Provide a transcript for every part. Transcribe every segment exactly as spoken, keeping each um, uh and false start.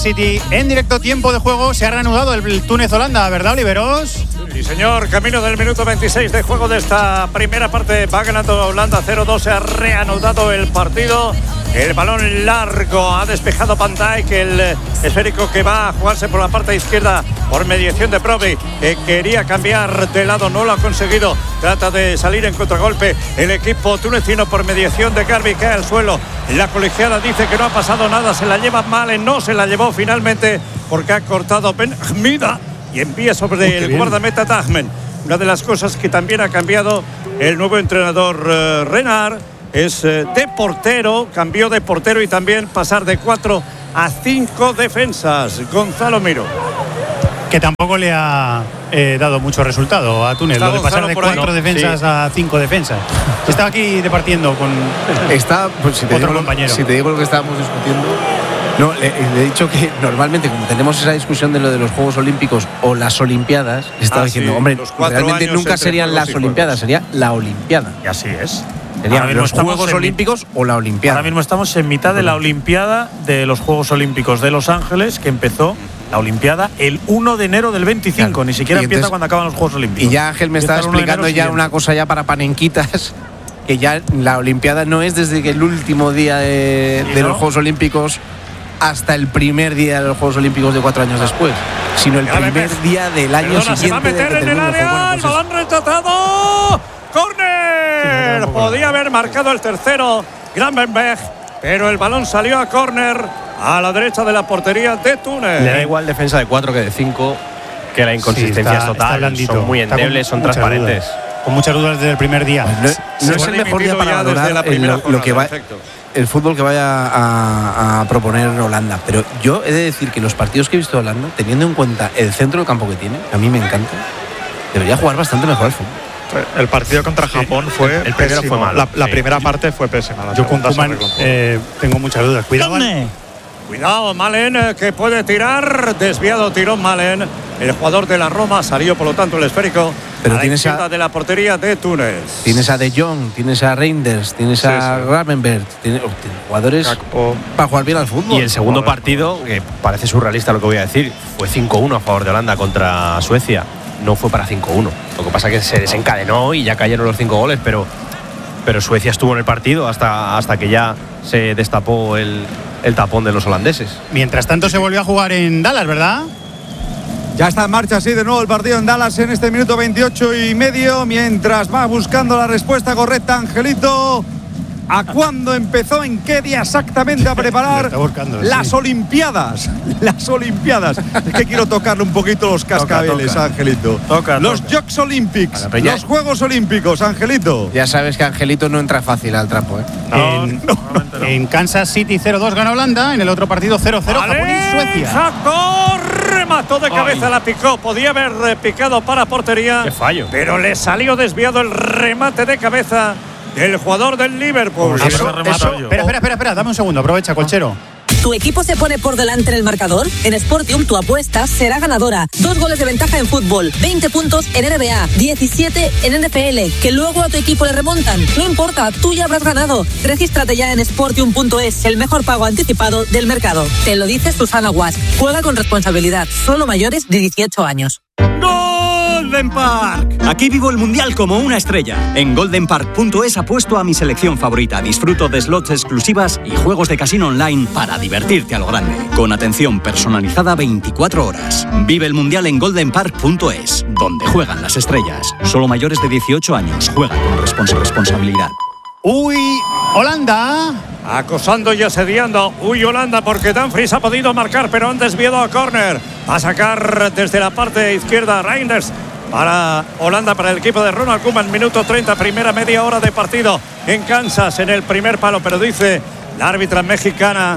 City en directo, tiempo de juego, se ha reanudado el Túnez-Holanda, ¿verdad, Oliveros? Sí, señor, camino del minuto veintiséis de juego de esta primera parte, va ganando Holanda cero dos, se ha reanudado el partido. El balón largo ha despejado Van Dijk, el esférico que va a jugarse por la parte izquierda por mediación de Provi, que quería cambiar de lado, no lo ha conseguido, trata de salir en contragolpe el equipo tunecino por mediación de Garbi, cae al suelo. La colegiada dice que no ha pasado nada, se la lleva Malen, no se la llevó finalmente porque ha cortado Ben Hmida y envía sobre Uy, el bien. guardameta Tagmen. Una de las cosas que también ha cambiado el nuevo entrenador uh, Renard es eh, de portero, cambió de portero y también pasar de cuatro a cinco defensas. Gonzalo Miro. Que tampoco le ha eh, dado mucho resultado a Túnez, lo de pasar de cuatro no, defensas sí. a cinco defensas. Estaba aquí departiendo con Está, pues, si te otro digo, compañero. Si te digo lo que estábamos discutiendo, no, le, le he dicho que normalmente, como tenemos esa discusión de lo de los Juegos Olímpicos o las Olimpiadas, le estaba ah, diciendo, sí. hombre, realmente nunca serían las Olimpiadas, sería la Olimpiada. Y así es. Serían los Juegos Olímpicos o la Olimpiada. Ahora mismo estamos en mitad de la Olimpiada de los Juegos Olímpicos de Los Ángeles, que empezó la Olimpiada el uno de enero del veinticinco, claro. Ni siquiera empieza entonces, cuando acaban los Juegos Olímpicos. Y ya Ángel me estaba explicando ya siguiente. Una cosa ya para panenquitas, que ya la Olimpiada no es desde que el último día de, de no? los Juegos Olímpicos hasta el primer día de los Juegos Olímpicos de cuatro años después, sino el primer ves. día del año Perdona, siguiente. Se va a meter en el área, el balón rechazado. ¡Córner! Sí, podía haber marcado el tercero Gravenberch, pero el balón salió a córner a la derecha de la portería de Túnez. Le da igual defensa de cuatro que de cinco, que la inconsistencia sí, está, es total. Son muy endebles, son transparentes. Dudas. Con muchas dudas desde el primer día. Pues no no es el mejor día para valorar lo, jornada, lo que va, el fútbol que vaya a, a proponer Holanda. Pero yo he de decir que los partidos que he visto de Holanda, teniendo en cuenta el centro del campo que tiene, a mí me encanta, debería jugar bastante mejor al fútbol. El partido contra Japón sí, fue el primero fue malo. La, la sí. primera parte fue pésima. La Yo con Koeman eh, tengo muchas dudas. Cuidado. Cuidado, Malen, que puede tirar. Desviado, tiró Malen. El jugador de la Roma salió, por lo tanto, el esférico. Pero a la tienes izquierda a, de la portería de Túnez. Tienes a De Jong, tienes a Reinders, tienes sí, a sí. Gravenberch, tienes, tienes jugadores Caco. para jugar bien al fútbol. Y el segundo partido, que parece surrealista lo que voy a decir, fue cinco uno a favor de Holanda contra Suecia. No fue para cinco uno. Lo que pasa es que se desencadenó y ya cayeron los cinco goles, pero, pero Suecia estuvo en el partido hasta, hasta que ya se destapó el, el tapón de los holandeses. Mientras tanto se volvió a jugar en Dallas, ¿verdad? Ya está en marcha, sí, de nuevo el partido en Dallas en este minuto veintiocho y medio, mientras va buscando la respuesta correcta Angelito. ¿A cuándo empezó, en qué día exactamente a preparar buscando, las sí. Olimpiadas? Las Olimpiadas. Es que quiero tocarle un poquito los cascabeles, toca, toca. Angelito. Toca, los toca. Jocs Olympics, bueno, ya, los Juegos Olímpicos, Angelito. Ya sabes que Angelito no entra fácil al trapo, ¿eh? No, en, no, no. en Kansas City cero dos gana Holanda, en el otro partido cero cero Japón y Suecia. Jaco remató de cabeza, Ay. la picó, podía haber picado para portería. Qué fallo. Pero le salió desviado el remate de cabeza del jugador del Liverpool. Eso, eso, eso. Espera, espera, espera, espera, dame un segundo, aprovecha, Colchero. ¿Tu equipo se pone por delante en el marcador? En Sportium tu apuesta será ganadora. Dos goles de ventaja en fútbol, veinte puntos en N B A, diecisiete en N F L, que luego a tu equipo le remontan. No importa, tú ya habrás ganado. Regístrate ya en sportium punto es, el mejor pago anticipado del mercado. Te lo dice Susana Guas. Juega con responsabilidad, solo mayores de dieciocho años. Golden Park. Aquí vivo el mundial como una estrella. En golden park punto es apuesto a mi selección favorita. Disfruto de slots exclusivas y juegos de casino online para divertirte a lo grande. Con atención personalizada veinticuatro horas. Vive el mundial en golden park punto es, donde juegan las estrellas. Solo mayores de dieciocho años. Juega con respons- responsabilidad. Uy, Holanda. Acosando y asediando. Uy, Holanda, porque Dumfries ha podido marcar, pero han desviado a córner. Va a sacar desde la parte izquierda Reinders para Holanda, para el equipo de Ronald Koeman. Minuto treinta, primera media hora de partido en Kansas, en el primer palo. Pero dice la árbitra mexicana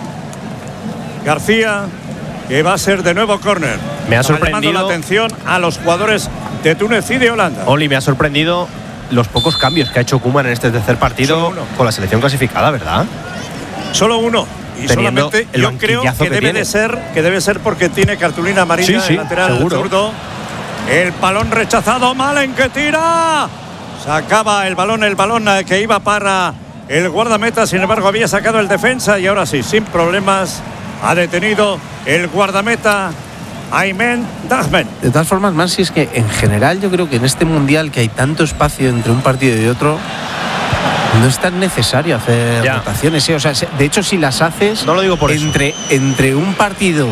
García que va a ser de nuevo córner. Me ha sorprendido llamando la atención a los jugadores de Túnez y de Holanda. Oli, me ha sorprendido los pocos cambios que ha hecho Koeman en este tercer partido con la selección clasificada, ¿verdad? Solo uno. Y Teniendo solamente yo creo que, que debe tiene. de ser que debe ser porque tiene cartulina amarilla, sí, sí, el lateral seguro. zurdo. El balón rechazado, Malen que tira. Sacaba el balón, el balón que iba para el guardameta, sin embargo había sacado el defensa y ahora sí, sin problemas, ha detenido el guardameta Aymen Dagmen. De todas formas, más si es que en general yo creo que en este mundial que hay tanto espacio entre un partido y otro, no es tan necesario hacer ya. rotaciones. ¿eh? O sea, de hecho, si las haces, no lo digo por entre, eso. entre un partido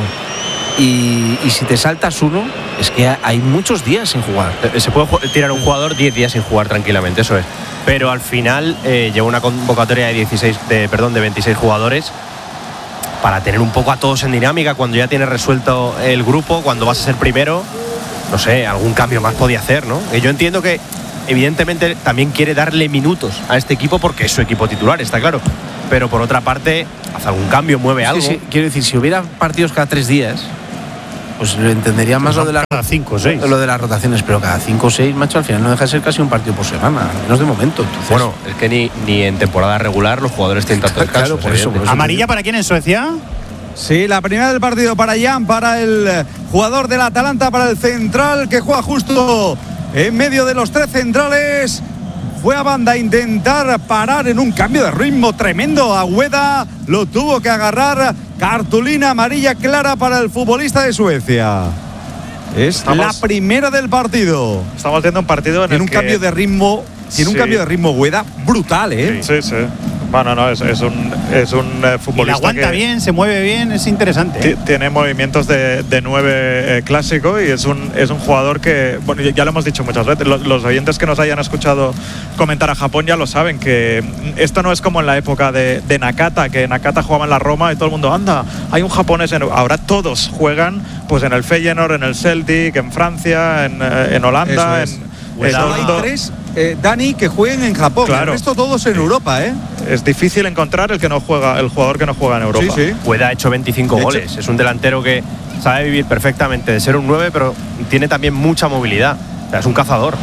y, y si te saltas uno, es que hay muchos días sin jugar. Se puede tirar un jugador diez días sin jugar tranquilamente, eso es. Pero al final eh, lleva una convocatoria de dieciséis, de, perdón, de veintiséis jugadores para tener un poco a todos en dinámica cuando ya tienes resuelto el grupo, cuando vas a ser primero. No sé, algún cambio más podía hacer, ¿no? Y yo entiendo que evidentemente también quiere darle minutos a este equipo porque es su equipo titular, está claro. Pero por otra parte, hace algún cambio, mueve algo. Sí, sí. Quiero decir, si hubiera partidos cada tres días, pues lo entendería más lo de, la, cada cinco o seis. lo de las rotaciones, pero cada cinco o seis, macho, al final no deja de ser casi un partido por semana, al menos de momento. Entonces, bueno, es que ni, ni en temporada regular los jugadores tienen tanto descanso. Claro, por eso, por eso. ¿Amarilla para quién en Suecia? Sí, la primera del partido para Jan, para el jugador del Atalanta, para el central que juega justo en medio de los tres centrales. Fue a banda a intentar parar en un cambio de ritmo tremendo. Agüeda lo tuvo que agarrar. Cartulina amarilla clara para el futbolista de Suecia. Es estamos, la primera del partido. Estamos viendo un partido en tiene el un que cambio de ritmo, tiene sí. un cambio de ritmo Agüeda brutal, ¿eh? Sí, sí. sí. Bueno, no, es, es un, es un eh, futbolista y la aguanta que bien, se mueve bien, es interesante. ¿eh? Tiene movimientos de, de nueve eh, clásico y es un, es un jugador que, bueno, ya lo hemos dicho muchas veces, los, los oyentes que nos hayan escuchado comentar a Japón ya lo saben, que esto no es como en la época de, de Nakata, que Nakata jugaba en la Roma y todo el mundo, anda, hay un japonés, en, ahora todos juegan pues en el Feyenoord, en el Celtic, en Francia, en, en Holanda, es. en... Pues solo hay tres, eh, Dani, que jueguen en Japón. Claro. El resto todos en Europa, ¿eh? Es difícil encontrar el que no juega, el jugador que no juega en Europa. Sí, sí. Pueda ha hecho veinticinco de goles. Hecho. Es un delantero que sabe vivir perfectamente de ser un nueve, pero tiene también mucha movilidad. O sea, es un cazador.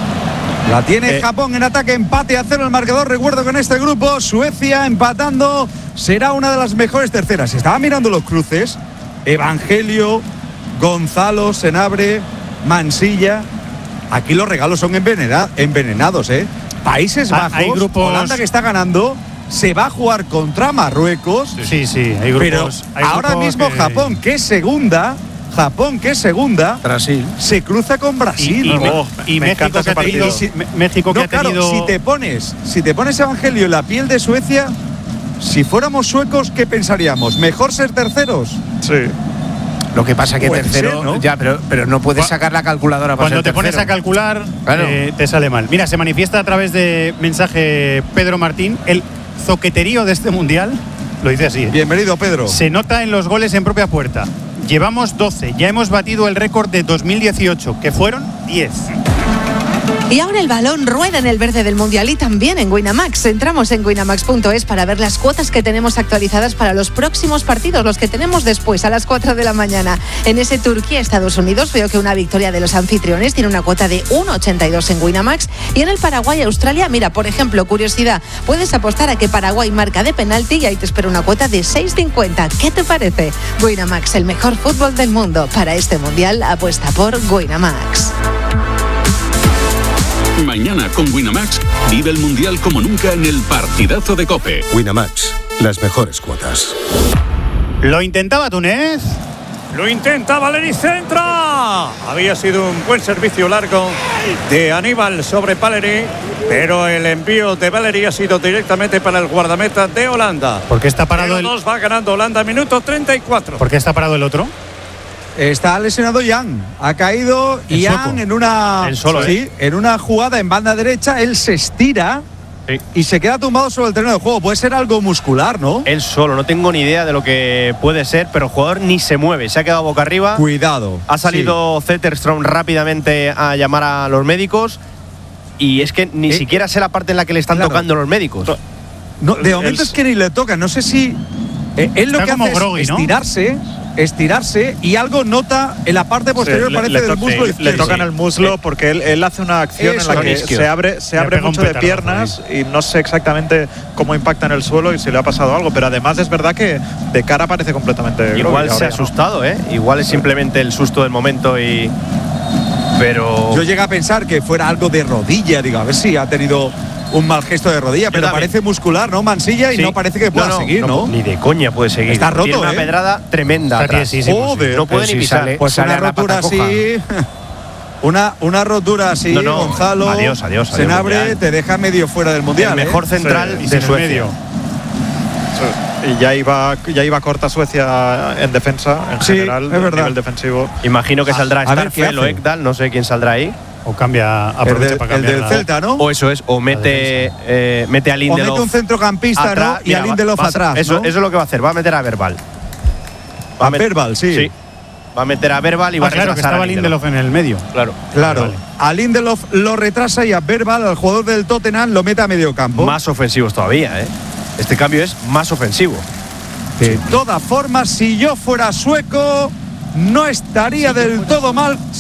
La tiene eh. Japón en ataque, empate a cero el marcador. Recuerdo que en este grupo Suecia empatando será una de las mejores terceras. Estaba mirando los cruces. Evangelio, Gonzalo, Senabre, Mansilla. Aquí los regalos son envenena, envenenados, ¿eh? Países Bajos, hay grupos... Holanda que está ganando, se va a jugar contra Marruecos. Sí, sí, hay grupos. Pero hay ahora grupos mismo que... Japón, que es segunda, Japón, que es segunda, Brasil, se cruza con Brasil. Y, y, oh, y me México que ha tenido, si, México que no, ha tenido... claro, si te pones, si te pones Evangelio en la piel de Suecia, si fuéramos suecos, ¿qué pensaríamos? ¿Mejor ser terceros? Sí. Lo que pasa que tercero, ser, ¿no? ya, pero, pero no puedes sacar la calculadora para Cuando ser te pones tercero. a calcular, claro. eh, te sale mal. Mira, se manifiesta a través de mensaje Pedro Martín el zoqueterío de este mundial. Lo dice así. ¿eh? Bienvenido, Pedro. Se nota en los goles en propia puerta. Llevamos doce, ya hemos batido el récord de dos mil dieciocho, que fueron diez. Y ahora el balón rueda en el verde del Mundial y también en Winamax. Entramos en winamax punto es para ver las cuotas que tenemos actualizadas para los próximos partidos, los que tenemos después a las cuatro de la mañana. En ese Turquía-Estados Unidos veo que una victoria de los anfitriones tiene una cuota de uno ochenta y dos en Winamax. Y en el Paraguay-Australia, mira, por ejemplo, curiosidad, puedes apostar a que Paraguay marca de penalti y ahí te espera una cuota de seis cincuenta. ¿Qué te parece? Winamax, el mejor fútbol del mundo. Para este Mundial, apuesta por Winamax. Mañana con Winamax vive el Mundial como nunca en el partidazo de COPE. Winamax, las mejores cuotas. Lo intentaba Túnez. Lo intenta Valeri, centra. Había sido un buen servicio largo de Aníbal sobre Valeri, pero el envío de Valeri ha sido directamente para el guardameta de Holanda. ¿Por qué está parado el...? dos va ganando Holanda, minuto treinta y cuatro. ¿Por qué está parado el otro? Está lesionado Jan, ha caído el Jan sueco. en una el solo, sí, ¿eh? en una jugada en banda derecha, él se estira sí. y se queda tumbado sobre el terreno de juego. Puede ser algo muscular, ¿no? Él solo, no tengo ni idea de lo que puede ser, pero el jugador ni se mueve, se ha quedado boca arriba. Cuidado. Ha salido sí. Zetterstrom rápidamente a llamar a los médicos y es que ni eh, siquiera sé la parte en la que le están claro. tocando los médicos. No, de momento es que ni le tocan, no sé si eh, él lo Está que hace groggy, es ¿no? estirarse. estirarse y algo nota en la parte posterior, sí, parece le, le del muslo sí, izquierdo. Le tocan el muslo sí. porque él, él hace una acción Eso, en la que se abre, se abre mucho de piernas y no sé exactamente cómo impacta en el suelo y si le ha pasado algo, pero además es verdad que de cara parece completamente... Igual se ha asustado, ¿eh? Igual es simplemente el susto del momento y... Pero... Yo llegué a pensar que fuera algo de rodilla, digo, a ver si ha tenido un mal gesto de rodilla, pero también. parece muscular, ¿no? Mansilla y Sí. no parece que pueda No, no, seguir, ¿no? Ni de coña puede seguir. Está roto, Tiene una ¿eh? pedrada tremenda. Está atrás. tiesísimo, Joder, no puede pero ni si pisar. sale- Pues sale una a la pata rotura coja. así. Una, una rotura así, No, no, Gonzalo. adiós, adiós, adiós, Senabre mundial. te deja medio fuera del mundial. el mejor ¿eh? central Sí, y de sin el Suecia. medio. Y ya iba, ya iba corta Suecia en defensa, en Sí, general, es a verdad. nivel defensivo. Imagino que saldrá a ver qué Starfel o hace. Ekdal, no sé quién saldrá ahí. O cambia, El, aprovecha de- para el cambiar. del la- Celta, ¿no? O eso es, o mete, eh, mete a O Lindelof. mete un centrocampista, atrás. ¿no? Y Mira, a va- Lindelof va a- atrás. Eso, ¿no? eso es lo que va a hacer, va a meter a Verbal. Va A met- Verbal, sí. Va a meter a Verbal y va Ah, a claro, que retrasar estaba a Lindelof en el medio. Claro. Claro. Vale. A Lindelof lo retrasa y a Verbal, al jugador del Tottenham, lo mete a medio campo. Más ofensivos todavía, ¿eh? Este cambio es más ofensivo. De todas formas, si yo fuera sueco, no estaría del todo mal